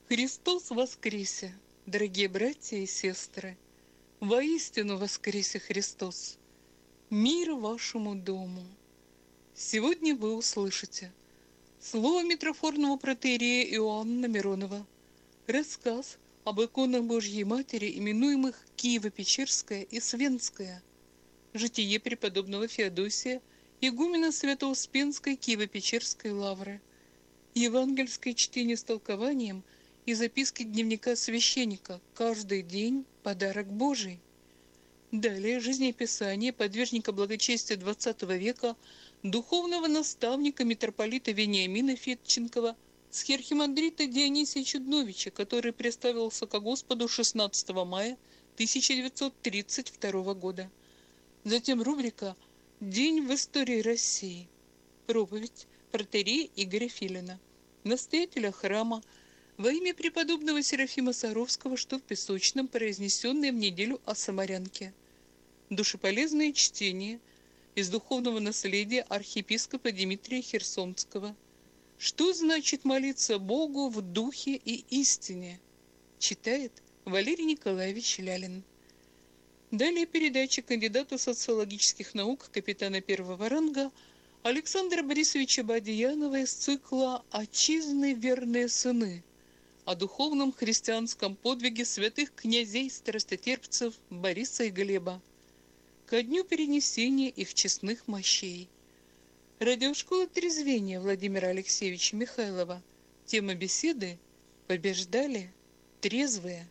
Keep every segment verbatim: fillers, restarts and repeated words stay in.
Христос воскресе, дорогие братья и сестры! Воистину воскресе Христос! Мир вашему дому! Сегодня вы услышите слово митрофорного протоиерея Иоанна Миронова, рассказ об иконах Божьей Матери, именуемых Киево-Печерская и Свенская, житие преподобного Феодосия, игумена Свято-Успенской Киево-Печерской лавры, евангельское чтение с толкованием и записки дневника священника «Каждый день подарок Божий». Далее жизнеописание подвижника благочестия двадцатого века, духовного наставника митрополита Вениамина Федченкова, схиархимандрита Дионисия Чудновича, который представился ко Господу шестнадцатого мая тысяча девятьсот тридцать второго года. Затем рубрика «День в истории России». Проповедь протоиерея Игоря Филина, настоятеля храма, во имя преподобного Серафима Саровского, что в Песочном, произнесенное в неделю о Самарянке. Душеполезное чтение из духовного наследия архиепископа Дмитрия Херсонского. Что значит молиться Богу в духе и истине? Читает Валерий Николаевич Лялин. Далее передача кандидата социологических наук, капитана первого ранга Александра Борисовича Бадьянова из цикла «Отчизны верные сыны» о духовном христианском подвиге святых князей-страстотерпцев Бориса и Глеба ко дню перенесения их честных мощей. Радиошкола трезвения Владимира Алексеевича Михайлова. Тема беседы «Побеждали трезвые».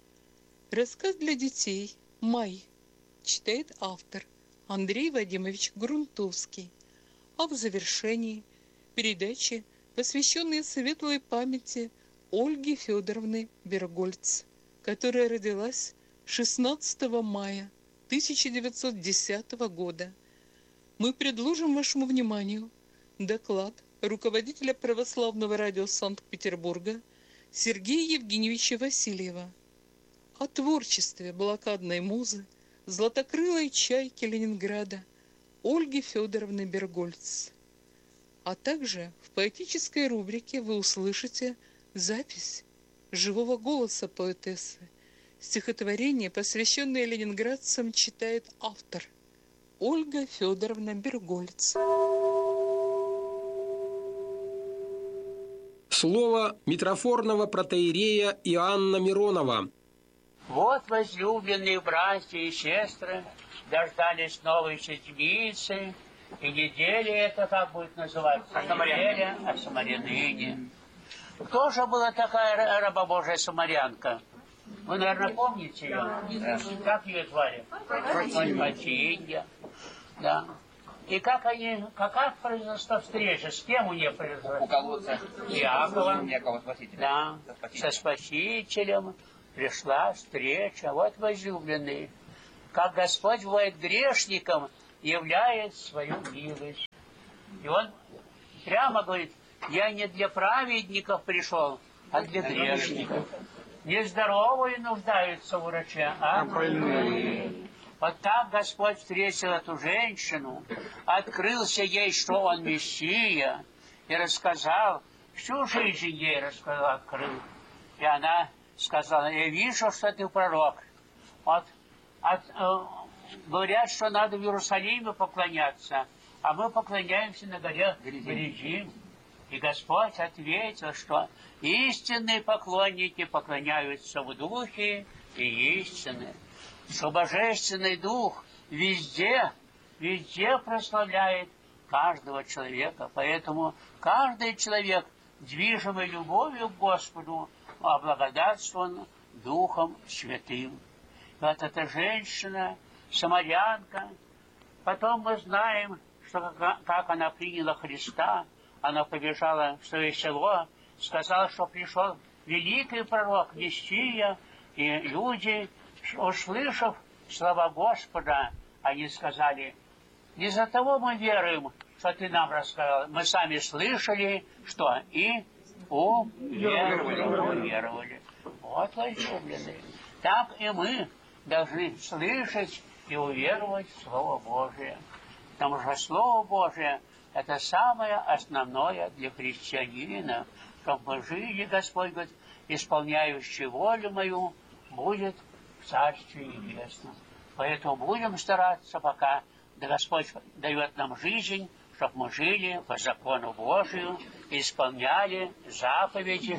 Рассказ для детей «Май». Читает автор Андрей Вадимович Грунтовский. А в завершении передачи, посвященные светлой памяти Ольги Федоровны Бергольц, которая родилась шестнадцатого мая тысяча девятьсот десятого года, мы предложим вашему вниманию доклад руководителя православного радио Санкт-Петербурга Сергея Евгеньевича Васильева о творчестве блокадной музы, златокрылой чайки Ленинграда Ольги Федоровны Бергольц. А также в поэтической рубрике вы услышите запись живого голоса поэтессы. Стихотворение, посвященное ленинградцам, читает автор Ольга Федоровна Бергольц. Слово митрофорного протоиерея Иоанна Миронова. Вот, возлюбленные братья и сестры, дождались новой седмицы, и неделя эта как будет называться? Неделя о Самарянине. Кто же была такая раба-божья самарянка? Вы, наверное, помните ее? Как ее звали? Фатинья. Да. И как они, какая произошла встреча? С кем у нее произошла? У колодца. Иакова. Иакова Спасителя. Да. Со Спасителем пришла встреча. Вот, возлюбленные, как Господь бывает грешником, являет свою милость. И Он прямо говорит: я не для праведников пришел, а для грешников. Нездоровые нуждаются в враче, а больные. Вот так Господь встретил эту женщину, открылся ей, что Он Мессия, и рассказал, всю жизнь ей рассказал, открыл. И она сказала: я вижу, что ты пророк. Вот, от, э, говорят, что надо в Иерусалиме поклоняться, а мы поклоняемся на горе Герезим. И Господь ответил, что истинные поклонники поклоняются в духе и истины, что Божественный Дух везде, везде прославляет каждого человека. Поэтому каждый человек, движимый любовью к Господу, облагодатствован Духом Святым. Вот эта женщина, самарянка, потом мы знаем, что как она приняла Христа. Она побежала в свое село, сказала, что пришел великий пророк, Мессия, и люди, услышав слова Господа, они сказали: не за того мы веруем, что ты нам рассказал, мы сами слышали, что и уверовали. уверовали. Вот, возлюбленные, так и мы должны слышать и уверовать в Слово Божие. Потому что Слово Божие — это самое основное для христианина. чтобы мы жили, Господь говорит, исполняющий волю мою будет в Царстве Небесном. Поэтому будем стараться, пока да Господь дает нам жизнь, чтобы мы жили по закону Божию, исполняли заповеди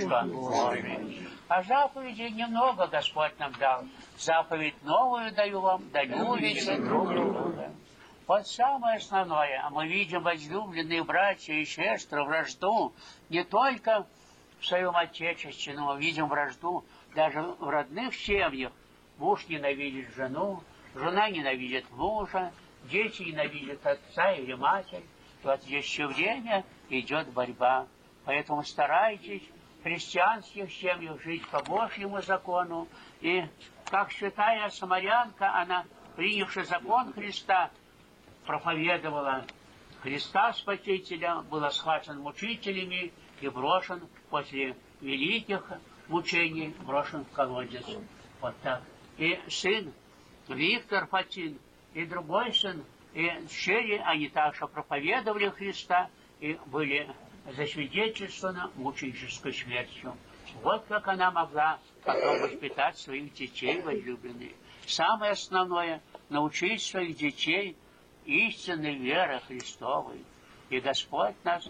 Божии. А заповедей немного Господь нам дал. Заповедь новую даю вам, да любите друг друга. Вот самое основное. А мы видим, возлюбленные братья и сестры, вражду не только в своем Отечестве, но мы видим вражду даже в родных семьях. Муж ненавидит жену, жена ненавидит мужа, дети ненавидят отца или матерь. И вот здесь все время идет борьба. Поэтому старайтесь в христианских семьях жить по Божьему закону. И как святая самарянка, она, принявши закон Христа, проповедовала Христа Спасителя, была схвачен мучителями и брошен после великих мучений, брошен в колодец. Вот так. И сын Виктор Фатин, и другой сын, и Щери, они также проповедовали Христа и были засвидетельствованы мученической смертью. Вот как она могла потом воспитать своих детей возлюбленных. Самое основное — научить своих детей истинной веры Христовой. И Господь нас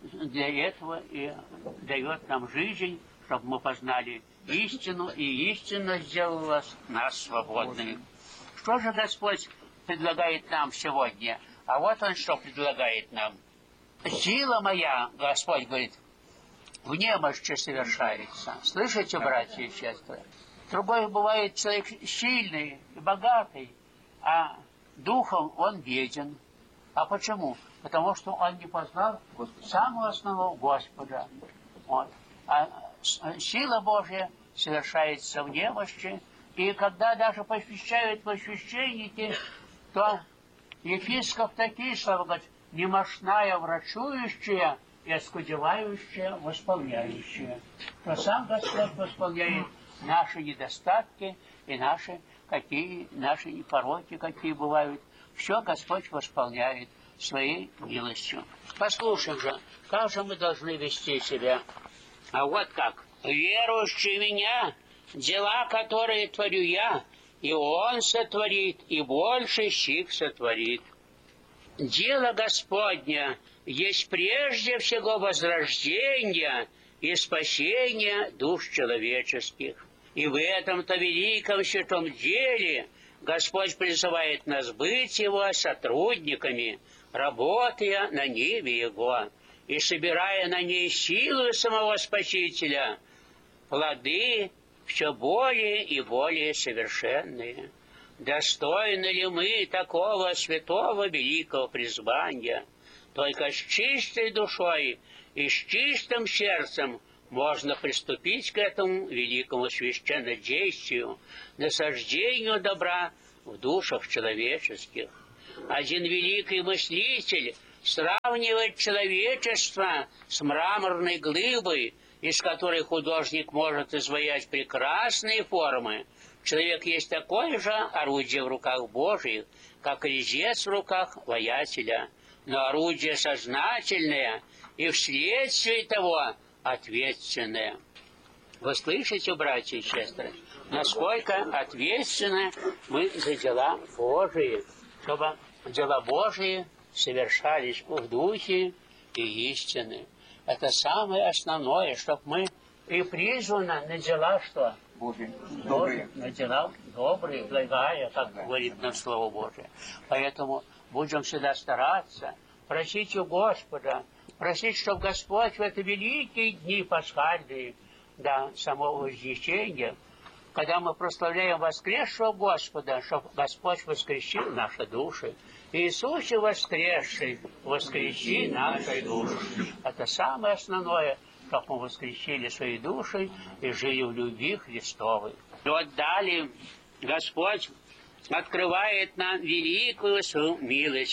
для этого и дает нам жизнь, чтобы мы познали истину, и истина сделала нас свободными. Что же Господь предлагает нам сегодня? А вот Он что предлагает нам. Сила моя, Господь говорит, в немощи совершается. Слышите, братья и сестры? Другой бывает человек сильный и богатый, а духом он беден. А почему? Потому что он не познал самого основного Господа. Вот. А сила Божья совершается в немощи. И когда даже посвящают во священники, то епископ такие слова говорит: немощная врачующая и оскудевающая восполняющая. Но сам Господь восполняет наши недостатки и наши какие наши пороки, какие бывают. Все Господь восполняет своей милостью. Послушаем же, как же мы должны вести себя. А вот как. Верующий в меня, дела, которые творю я, и Он сотворит, и больше сих сотворит. Дело Господня есть прежде всего возрождение и спасение душ человеческих. И в этом-то великом святом деле Господь призывает нас быть Его сотрудниками, работая на ниве Его и собирая на ней силу самого Спасителя, плоды все более и более совершенные. Достойны ли мы такого святого великого призвания? Только с чистой душой и с чистым сердцем можно приступить к этому великому священнодействию, насаждению добра в душах человеческих. Один великий мыслитель сравнивает человечество с мраморной глыбой, из которой художник может изваять прекрасные формы. Человек есть такое же орудие в руках Божьих, как резец в руках воятеля, но орудие сознательное и вследствие того ответственное. Вы слышите, братья и сестры, насколько ответственны мы за дела Божии, чтобы дела Божии совершались в духе и истины. Это самое основное, чтобы мы и призваны на дела что? Божие. Добрые. На дела добрые, благая, как говорит нам Слово Божие. Поэтому будем всегда стараться, просить у Господа, просить, чтобы Господь в эти великие дни пасхальные, да, самого вознесения, когда мы прославляем воскресшего Господа, чтобы Господь воскресил наши души. Иисусе воскресший, воскреси наши души. Это самое основное, чтобы мы воскресили свои души и жили в любви Христовой. И вот далее Господь открывает нам великую свою милость.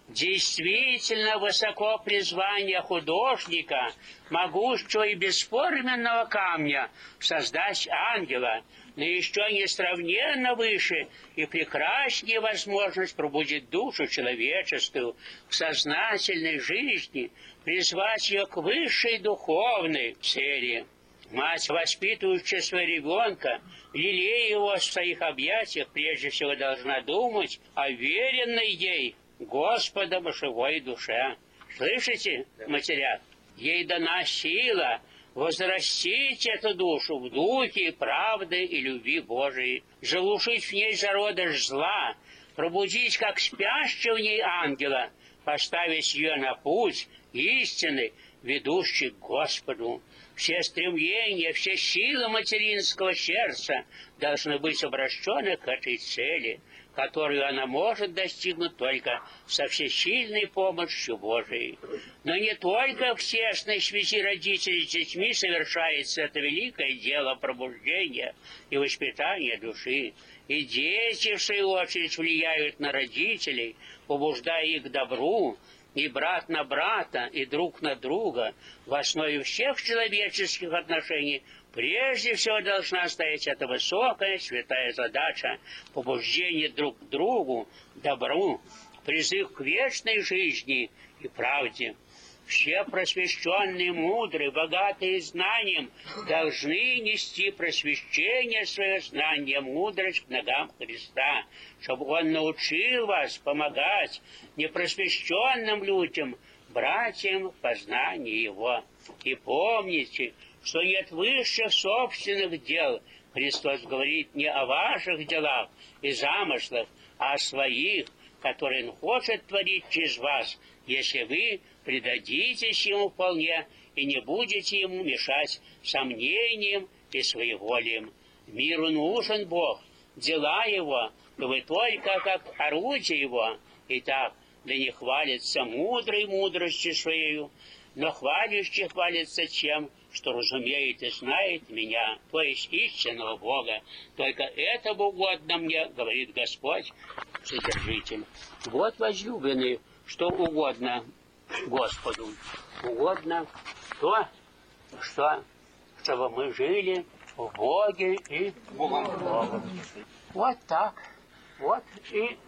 Действительно высоко призвание художника, могущего и бесформенного камня, создать ангела, но еще несравненно выше и прекраснее возможность пробудить душу человеческую к сознательной жизни, призвать ее к высшей духовной цели. Мать, воспитывающая своего ребенка, лелея его в своих объятиях, прежде всего должна думать о веренной ей Господом живой душе. Слышите, матеря? Ей дана сила возрастить эту душу в духе правды и любви Божией, заглушить в ней зародыш зла, пробудить как спящего в ней ангела, поставить ее на путь истины, ведущий к Господу. Все стремления, все силы материнского сердца должны быть обращены к этой цели, которую она может достигнуть только со всесильной помощью Божией. Но не только в тесной связи родителей с детьми совершается это великое дело пробуждения и воспитания души. И дети, в свою очередь, влияют на родителей, побуждая их к добру, и брат на брата, и друг на друга. В основе всех человеческих отношений прежде всего должна стоять эта высокая святая задача побуждения друг к другу, добру, призыв к вечной жизни и правде. Все просвещенные, мудрые, богатые знанием должны нести просвещение свое знание, мудрость к ногам Христа, чтобы Он научил вас помогать непросвещенным людям, братьям в познании Его. И помните, что нет высших собственных дел. Христос говорит не о ваших делах и замыслах, а о своих, которые Он хочет творить через вас, если вы предадитесь Ему вполне и не будете Ему мешать сомнением и своеволием. Миру нужен Бог, дела Его, но вы только как орудие Его. Итак, да не хвалится мудрой мудростью Своею, но хвалящий хвалится тем, что разумеет и знает меня, то есть истинного Бога. Только это угодно мне, говорит Господь, Вседержитель. Вот, возлюбленные, что угодно Господу. Угодно то, что, чтобы мы жили в Боге и Богом. Вот так. Вот и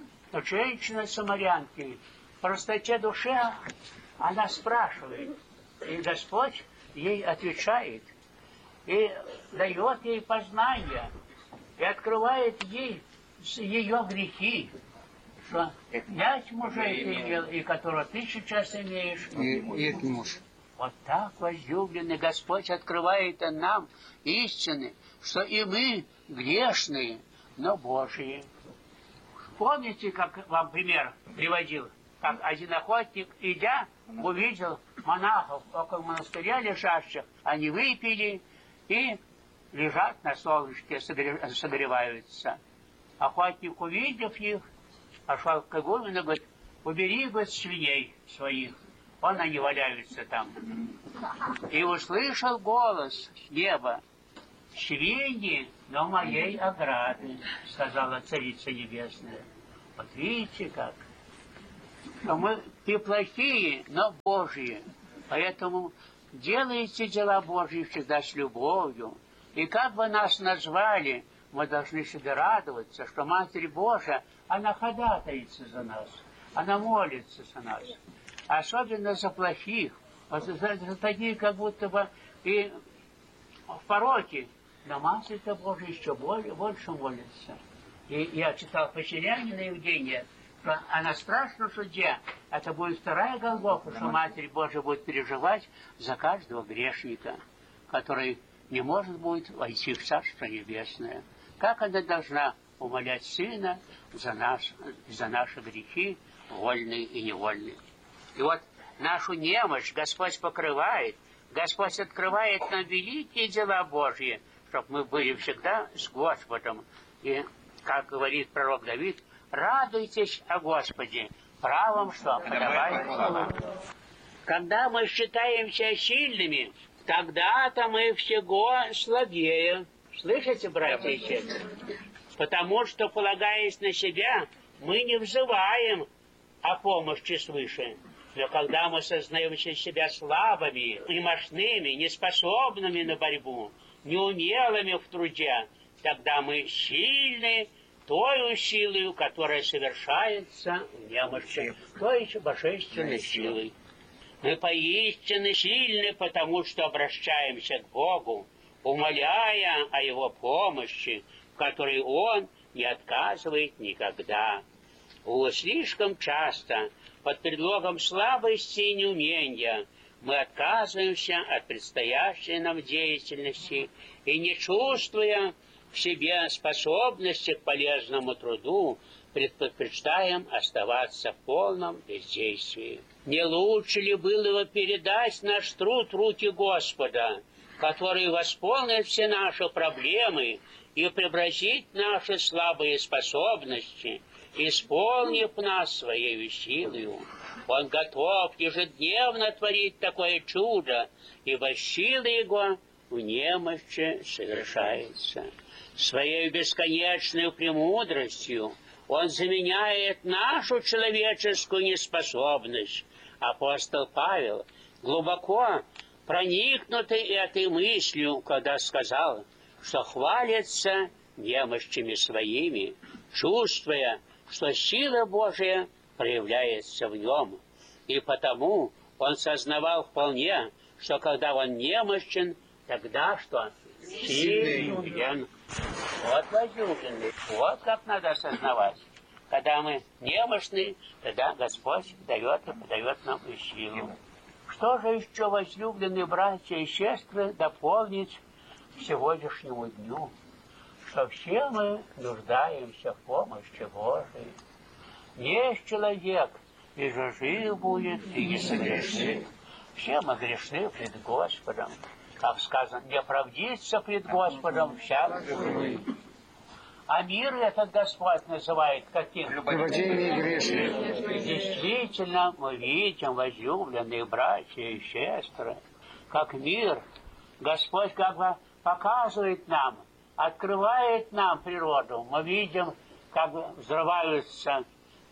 женщина-самарянки в простоте души она спрашивает, и Господь ей отвечает, и дает ей познание, и открывает ей ее грехи, что пять мужей ты имел, и которого ты сейчас имеешь. И, и это не муж. Вот так, возлюбленный, Господь открывает нам истины, что и мы грешные, но Божьи. Помните, как вам пример приводил? Как один охотник, идя, увидел монахов около монастыря лежащих, они выпили и лежат на солнышке, согреваются. Охотник, увидев их, пошел к игумену, говорит, убери, говорит, свиней своих, вон они валяются там. И услышал голос с неба, свиньи, но моей ограды, сказала Царица Небесная. Вот видите как. Но мы и плохие, но Божьи. Поэтому делайте дела Божьи всегда с любовью. И как бы нас назвали, мы должны себе радоваться, что Матерь Божия, она ходатайится за нас. Она молится за нас. Особенно за плохих. Вот за, за такие, как будто бы и в пороке. Но Матерь-то Божия еще более, больше молится. И я читал Почерянина Евгения, что она страшно суде. Это будет вторая Голгофа, что Матерь Божия будет переживать за каждого грешника, который не может будет войти в Царство Небесное. Как она должна умолять Сына за нас, за наши грехи, вольные и невольные. И вот нашу немощь Господь покрывает, Господь открывает нам великие дела Божьи, чтобы мы были всегда с Господом. И, как говорит пророк Давид, радуйтесь о Господе, правом что? Подавай слова. Когда мы считаемся сильными, тогда-то мы всего слабее. Слышите, братья и сестры? Потому что, полагаясь на себя, мы не взываем о помощи свыше. Но когда мы сознаем себя слабыми, немощными, неспособными на борьбу, неумелыми в труде, тогда мы сильны той силой, которая совершается в немощи, то есть божественной силой. Мы поистине сильны, потому что обращаемся к Богу, умоляя о Его помощи, в которой Он не отказывает никогда. О, слишком часто под предлогом слабости и неумения мы отказываемся от предстоящей нам деятельности и, не чувствуя в себе способности к полезному труду, предпочитаем оставаться в полном бездействии. Не лучше ли было бы передать наш труд в руки Господа, который восполнит все наши проблемы и преобразит наши слабые способности, исполнив нас своей силой? Он готов ежедневно творить такое чудо, ибо сила Его в немощи совершается. Своей бесконечной премудростью Он заменяет нашу человеческую неспособность. Апостол Павел, глубоко проникнутый этой мыслью, когда сказал, что хвалится немощами своими, чувствуя, что сила Божия проявляется в нем. И потому он сознавал вполне, что когда он немощен, тогда что? Силен. Вот, возлюбленный, вот как надо осознавать. Когда мы немощны, тогда Господь дает и подает нам и силу. Что же еще, возлюбленные братья и сестры, дополнить к сегодняшнему дню? Что все мы нуждаемся в помощи Божией. Есть человек, и же жив будет, и не согрешит. Все мы грешны пред Господом. Как сказано, не правдится пред Господом всяк живый. А мир этот Господь называет каким? Любодеями и грешными. Действительно, мы видим, возлюбленные братья и сестры, как мир Господь как бы показывает нам, открывает нам природу. Мы видим, как взрываются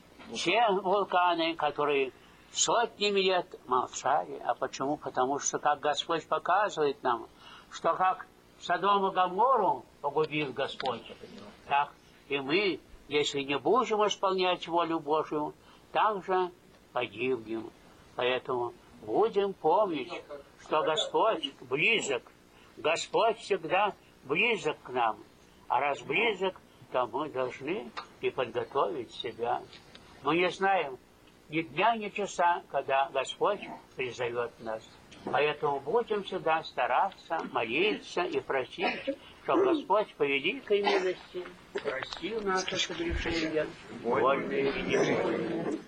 те вулканы, которые сотнями лет молчали. А почему? Потому что как Господь показывает нам, что как Содом и Гоморру погубил Господь, так и мы, если не будем исполнять волю Божию, также погибнем. Поэтому будем помнить, что Господь близок. Господь всегда близок к нам. А раз близок, то мы должны и подготовить себя. Мы не знаем ни дня, ни часа, когда Господь призовет нас. Поэтому будем всегда стараться, молиться и просить, чтобы Господь по великой милости простил наши согрешения, вольные и невольные.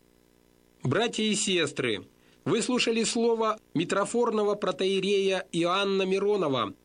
Братья и сестры, вы слушали слово митрофорного протоиерея Иоанна Миронова,